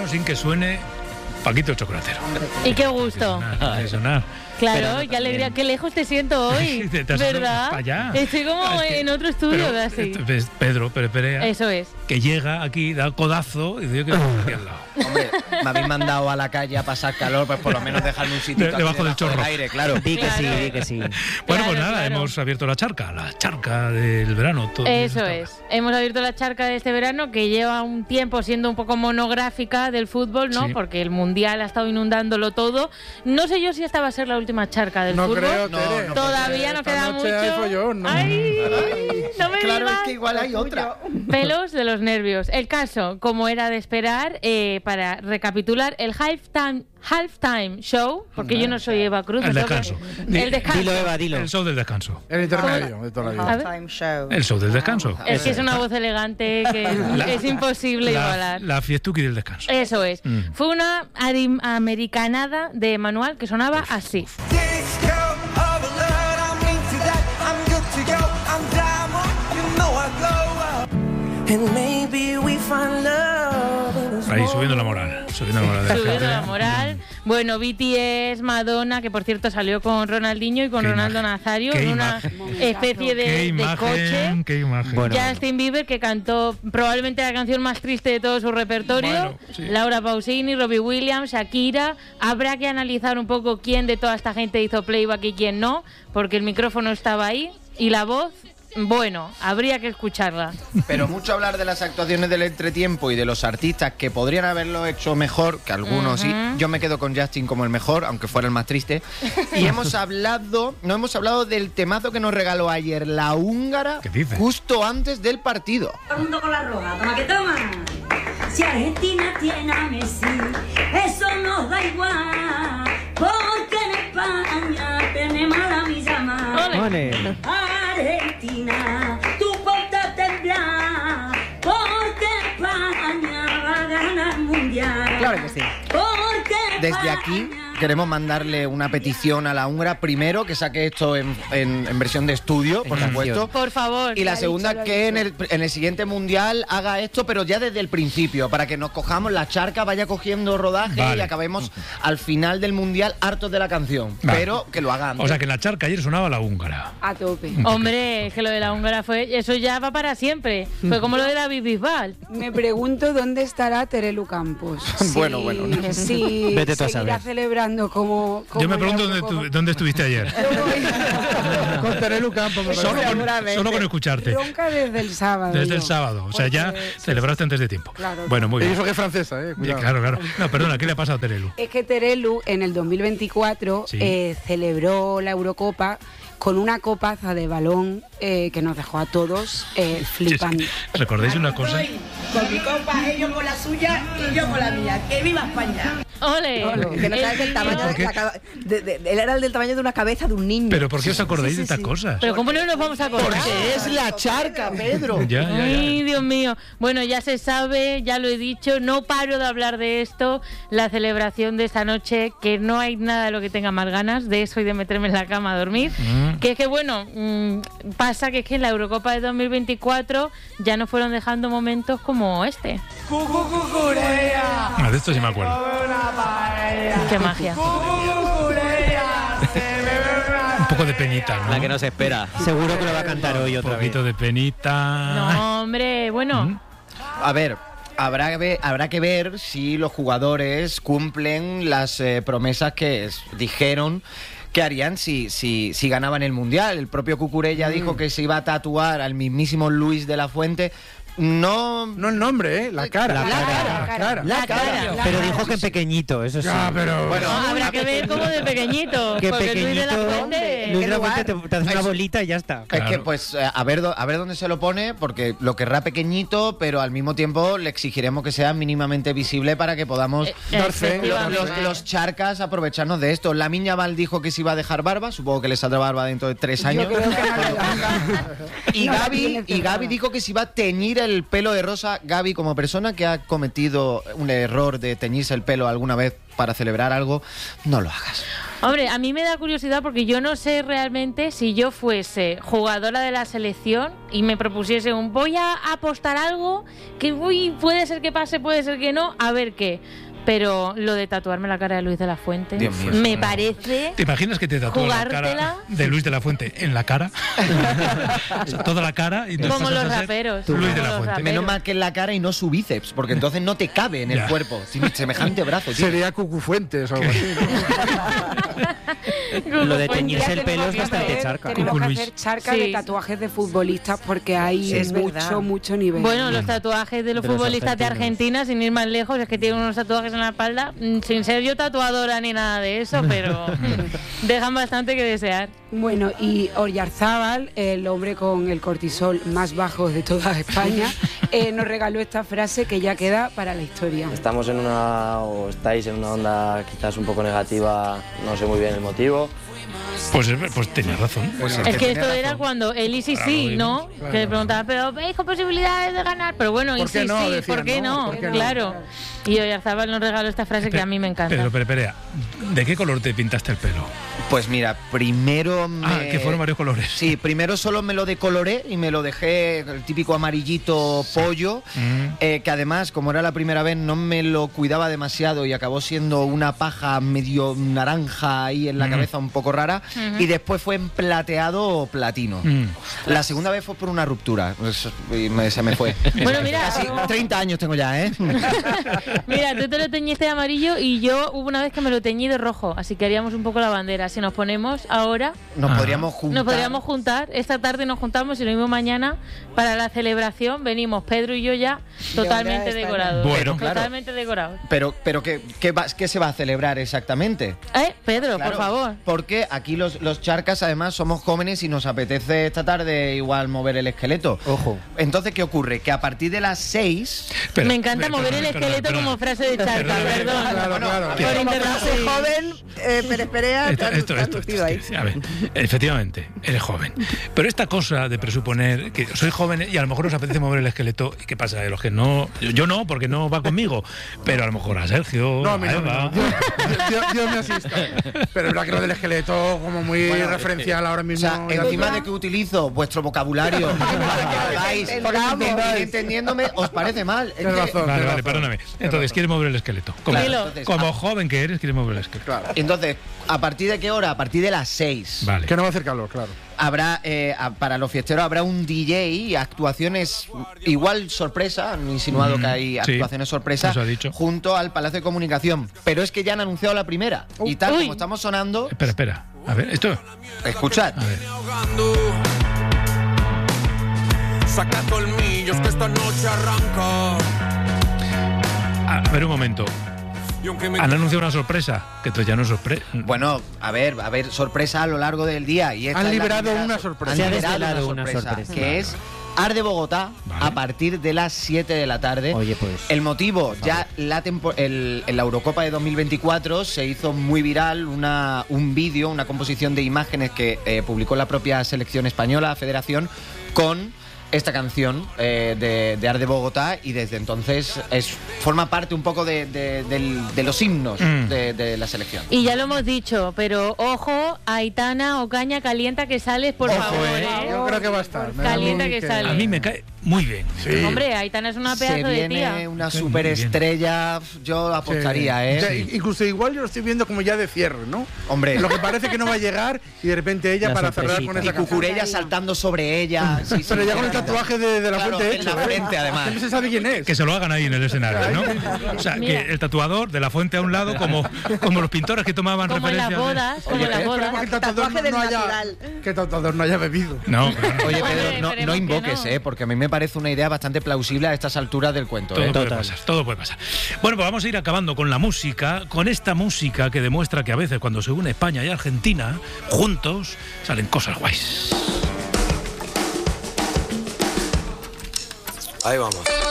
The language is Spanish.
sin que suene Paquito el Chocolatero. Y qué gusto. De sonar. Claro, qué alegría, qué lejos te siento hoy, ¿verdad? Para allá. Estoy como en otro estudio casi. Pedro Pérez Perea. Eso es. Que llega aquí, da el codazo y dice que está aquí al lado. Hombre, me habéis mandado a la calle a pasar calor, pues por lo menos dejarme un sitio debajo del chorro. Aire, claro. Di que sí, di que sí. Bueno, pues nada, hemos abierto la charca del verano. Eso es. Hemos abierto la charca de este verano que lleva un tiempo siendo un poco monográfica del fútbol, ¿no? Sí. Porque el Mundial ha estado inundándolo todo. No sé yo si esta va a ser la última charca del fútbol. Creo, Tere. Todavía no queda mucho. Hay follón, ¿no? Ay, no me Claro, digas. es que igual hay otra. Pelos de los nervios. El caso, como era de esperar, para recapitular, el halftime show, porque yo no soy Eva Cruz. El me toca- descanso. El descanso. Dilo, Eva, dilo. El show del descanso. El intermedio de toda la vida. A ver. Time show. El show del descanso. Es que es una voz elegante que es imposible igualar. La fiestuki del descanso. Eso es. Fue una americanada de manual que sonaba así. Ahí subiendo la moral. Subiendo la moral. de la Subiendo gente. la moral. Bueno, BTS, Madonna, que por cierto salió con Ronaldinho y con Qué Ronaldo imagen. Nazario Qué en una imagen. especie de coche. Qué imagen. Bueno. Justin Bieber, que cantó probablemente la canción más triste de todo su repertorio. Bueno, sí. Laura Pausini, Robbie Williams, Shakira. Habrá que analizar un poco quién de toda esta gente hizo playback y quién no, porque el micrófono estaba ahí y la voz, bueno, habría que escucharla. Pero mucho hablar de las actuaciones del entretiempo y de los artistas que podrían haberlo hecho mejor, que algunos sí. Yo me quedo con Justin como el mejor, aunque fuera el más triste. Y no hemos hablado del temazo que nos regaló ayer la húngara, ¿Qué dice? justo antes del partido. Todo el mundo con la roja, toma que toma. Si Argentina tiene a Messi, eso nos da igual, porque en España tenemos a la Millama. Ole. Argentina, tú ponte a temblar, porque España va a ganar el mundial. Claro que sí. Porque Desde aquí España- queremos mandarle una petición a la húngara. Primero, que saque esto en versión de estudio, por En supuesto. Por favor. Y la segunda, que en el siguiente mundial haga esto, pero ya desde el principio, para que nos cojamos la charca, vaya cogiendo rodaje Vale. y acabemos al final del mundial hartos de la canción. Vale. Pero que lo hagan. O sea que en la charca ayer sonaba la húngara. A tope. Hombre, es que lo de la húngara fue... Eso ya va para siempre. Fue como lo de la Bisbal. Me pregunto dónde estará Terelu Campos. Bueno, bueno. Si Vete tú a seguirá saber. celebrando como Yo me en la pregunto Eurocopa. dónde estuviste ayer. Con Terelu Campos, me Solo parece. solo con escucharte. Bronca desde el sábado. Desde yo. el sábado. O sea, ya Porque- celebraste antes de tiempo. Claro, Bueno, muy Y bien. eso que es francesa, cuidado. Claro, claro. No, perdona, ¿qué le ha pasado a Terelu? Es que Terelu en el 2024 Sí. celebró la Eurocopa con una copaza de balón que nos dejó a todos flipando. ¿Recordáis una cosa? Con mi copa, ellos con la suya y yo con la mía. ¡Que viva España! ¡Ole! Que no sabes el tamaño ¿Por qué? él era del tamaño de una cabeza de un niño. ¿Pero por qué os acordáis de estas cosas? Pero ¿cómo no nos vamos a acordar? Porque es la charca, Pedro. Ya. Ay, Dios mío. Bueno, ya se sabe, ya lo he dicho, no paro de hablar de esto, la celebración de esta noche, que no hay nada de lo que tenga más ganas de eso y de meterme en la cama a dormir. Que es que, bueno, pasa que es que en la Eurocopa de 2024 ya nos fueron dejando momentos como este. Ah, de esto sí me acuerdo. ¡Qué magia! Un poco de penita, ¿no? La que nos espera. Seguro que lo va a cantar hoy Un otra vez. poquito de penita. No, hombre, bueno... A ver, habrá que ver si los jugadores cumplen las promesas que dijeron que harían si ganaban el Mundial. El propio Cucurella dijo que se iba a tatuar al mismísimo Luis de la Fuente. No el nombre, la cara. La cara. Pero dijo que pequeñito, eso sí. Ya, pero... Bueno, No, habrá que ver cómo de pequeñito. Que porque pequeñito. Luis de la Fuente... Luis de la Fuente te hace una bolita y ya está. es que pues a ver dónde se lo pone, porque lo querrá pequeñito, pero al mismo tiempo le exigiremos que sea mínimamente visible para que podamos Dar fe. los charcas aprovecharnos de esto. Lamine Yamal dijo que se iba a dejar barba, supongo que le saldrá barba dentro de 3 años. Yo creo que no le da. Y No la Gaby, tiene cerrada. Gaby dijo que se iba a teñir el pelo de rosa, Gaby, como persona que ha cometido un error de teñirse el pelo alguna vez para celebrar algo, no lo hagas. Hombre, a mí me da curiosidad porque yo no sé realmente si yo fuese jugadora de la selección y me propusiese voy a apostar algo que puede ser que pase, puede ser que no, a ver qué. Pero lo de tatuarme la cara de Luis de la Fuente, Dios mío, me parece... ¿Te imaginas que te tatúa la cara jugártela de Luis de la Fuente en la cara? O sea, toda la cara. Y entonces Como pasas los a ser raperos. Luis como de la los Fuente. raperos. Menos mal que en la cara y no su bíceps, porque entonces no te cabe en el Ya. cuerpo. Semejante brazo, tío. Sería Cucu Fuentes o algo así, ¿no? Lo de Pues teñirse el Ya pelo tenemos es que bastante hacer- charca. Tenemos Cucu que Luis. hacer charca Sí. de tatuajes de futbolistas porque hay Es verdad. mucho nivel. Bueno, los tatuajes de los De los futbolistas de argentinos. Argentina, sin ir más lejos, es que tienen unos tatuajes en la espalda, sin ser yo tatuadora ni nada de eso, pero dejan bastante que desear. Bueno, y Oyarzábal, el hombre con el cortisol más bajo de toda España, nos regaló esta frase que ya queda para la historia. Estamos en o estáis en una onda quizás un poco negativa, no sé muy bien el motivo. Pues tenías razón. Pues Es que tiene esto razón. era cuando él y sí, Ahora lo sí, vimos. ¿no? Claro. Que le preguntaba, pero ¿veis con posibilidades de ganar? Pero bueno, y ¿Por qué sí, no? sí, Decían, ¿por qué ¿no? no? ¿Por qué no? Claro. Y Oyarzábal nos regaló esta frase que a mí me encanta. Pero, espera, ¿de qué color te pintaste el pelo? Pues mira, primero Que fueron varios colores. Sí, primero solo me lo decoloré y me lo dejé el típico amarillito pollo, que además, como era la primera vez, no me lo cuidaba demasiado y acabó siendo una paja medio naranja ahí en la cabeza un poco rara, y después fue en plateado platino. La segunda vez fue por una ruptura, se me fue. Bueno, mira, Casi 30 años tengo ya, ¿eh? mira, tú te lo teñiste de amarillo y yo hubo una vez que me lo teñí de rojo, así que haríamos un poco la bandera. Si nos ponemos ahora, Nos podríamos juntar. nos podríamos juntar, esta tarde nos juntamos y lo mismo mañana para la celebración. Venimos Pedro y yo ya totalmente bandera de decorados. Bueno, claro. Totalmente decorados. Pero ¿qué se va a celebrar exactamente? Pedro, Claro, por favor. Porque aquí los charcas además somos jóvenes y nos apetece esta tarde igual mover el esqueleto. Ojo. Entonces, ¿qué ocurre? Que a partir de las 6... Me encanta mover el esqueleto como frase de charca, perdón. Claro, claro. Por Como internet. frase joven, Pérez Perea, Esto, ahí. a ver, efectivamente, eres joven. Pero esta cosa de presuponer que soy joven y a lo mejor os apetece mover el esqueleto, ¿y qué pasa? De los que no, yo no, porque no va conmigo, pero a lo mejor a Sergio, No, a a mí no, Eva. Dios me asista. Pero es verdad que lo del esqueleto como muy Bueno, referencial ahora O mismo. sea, ya encima está. de que utilizo vuestro vocabulario para que podáis ir entendiéndome, ¿os parece mal? Es Tienes que- razón. Vale, tienes vale, razón. perdóname. Tienes Entonces, razón. ¿quieres mover el esqueleto? Como, Claro, Dilo. entonces, como joven que eres, quieres mover el esqueleto. Claro. entonces, ¿a partir de qué hora? A partir de las 6. Vale. Que no va a hacer calor, claro. Habrá, para los fiesteros habrá un DJ, actuaciones igual sorpresa, han insinuado que hay sí, actuaciones sorpresa, eso ha dicho. junto al Palacio de Comunicación. Pero es que ya han anunciado la primera. Y tal Uy. como estamos sonando, Espera. A ver, esto. escuchad. A ver. Saca colmillos que esta noche arranca. A ver un momento. Y aunque me Han anunciado una sorpresa, que esto ya no es sorpresa. Bueno, a ver, sorpresa a lo largo del día. Y esta Han es la liberado primera una sorpresa. Han Se ha liberado desvelado una una sorpresa, sorpresa. que es Arde Bogotá Vale. a partir de las 7 de la tarde. Oye, pues. El motivo, ya en la Eurocopa de 2024 se hizo muy viral un vídeo, una composición de imágenes que publicó la propia selección española, Federación, con esta canción de Arde Bogotá, y desde entonces forma parte un poco de los himnos de la selección. Y ya lo hemos dicho, pero ojo, Aitana Ocaña, calienta que sales, por Ojo, favor, Yo creo que va a estar. Me da a mí Calienta que sale. A mí me cae muy bien. Sí. Hombre, Aitana es una Se pedazo de viene tía. una Sí, superestrella, yo apostaría, Sí. ¿eh? O sea, incluso igual yo lo estoy viendo como ya de cierre, ¿no? Hombre. Lo que parece que no va a llegar y de repente ella La para cerrar sorpresita. con Y esa canción. Cucurella saltando sobre ella. Sí, sí, Pero ya con el claro. tatuaje de la Claro, fuente en hecho. la frente, además. Que no se sabe quién es. Que se lo hagan ahí en el escenario, ¿no? O sea, Mira. que el tatuador de la fuente a un lado, como los pintores que tomaban Como en las referencias. bodas, como en las Espera, bodas. porque el tatuador Tatuaje del no haya, natural. que el tatuador no haya bebido. No, claro. Oye, Hombre, Pedro, no esperemos que invoques, no. porque a mí me parece una idea bastante plausible a estas alturas del cuento. Todo puede Total. pasar, todo puede pasar. Bueno, pues vamos a ir acabando con la música, con esta música que demuestra que a veces cuando se une España y Argentina, juntos, salen cosas guays. Ahí vamos.